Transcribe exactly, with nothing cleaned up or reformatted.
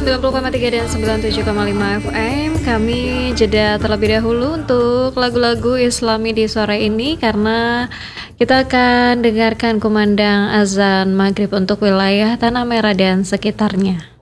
sembilan puluh koma tiga dan sembilan puluh tujuh koma lima F M. Kami jeda terlebih dahulu untuk lagu-lagu Islami di sore ini karena kita akan dengarkan kumandang azan maghrib untuk wilayah Tanah Merah dan sekitarnya.